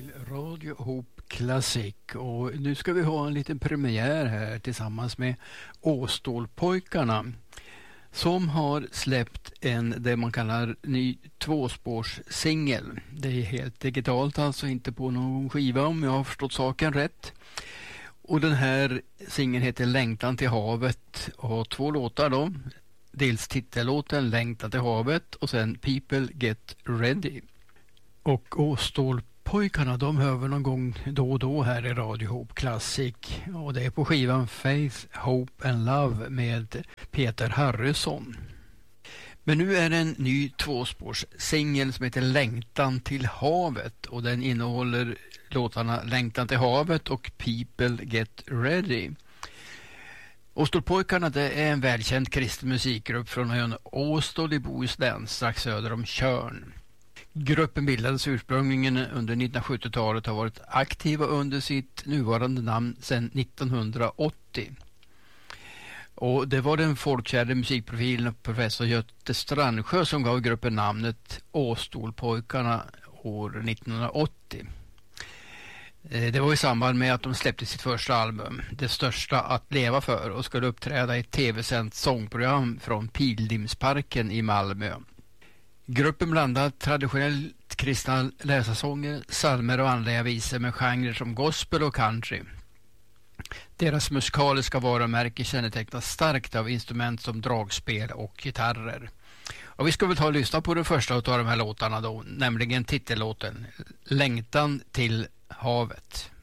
till Radio Hope Classic, och nu ska vi ha en liten premiär här tillsammans med Åstålpojkarna som har släppt det man kallar ny tvåspårssingel. Det är helt digitalt, alltså inte på någon skiva om jag har förstått saken rätt. Och den här singeln heter Längtan till havet och har 2 låtar då. Dels titellåten Längtan till havet och sen People Get Ready. Och Åstålpojkarna, de hör vi någon gång då och då här i Radio Hope Classic. Och det är på skivan Faith, Hope and Love med Peter Harrison. Men nu är det en ny tvåspårssingel som heter Längtan till havet. Och den innehåller låtarna Längtan till havet och People Get Ready. Åstålpojkarna, det är en välkänd kristen musikgrupp från ön Åstål i Bohuslän strax söder om Tjörn. Gruppen bildades ursprungligen under 1970-talet och har varit aktiva under sitt nuvarande namn sedan 1980. Och det var den folkkära musikprofilen professor Göte Strandsjö som gav gruppen namnet Åstålpojkarna år 1980. Det var i samband med att de släppte sitt första album, Det största att leva för, och skulle uppträda i ett tv-sänt sångprogram från Pilgrimsparken i Malmö. Gruppen blandar traditionellt kristna läsarsånger, psalmer och andliga visor med genrer som gospel och country. Deras musikaliska varumärke kännetecknas starkt av instrument som dragspel och gitarrer. Och vi ska väl ta och lyssna på den första av de här låtarna då, nämligen titellåten Längtan till havet.